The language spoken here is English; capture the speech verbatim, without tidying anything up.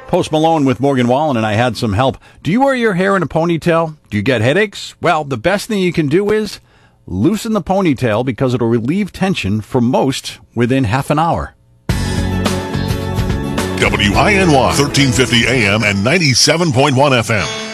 Post Malone with Morgan Wallen, and I had some help. Do you wear your hair in a ponytail? Do you get headaches? Well, the best thing you can do is loosen the ponytail because it'll relieve tension for most within half an hour. W I N Y, thirteen fifty A M and ninety-seven point one F M.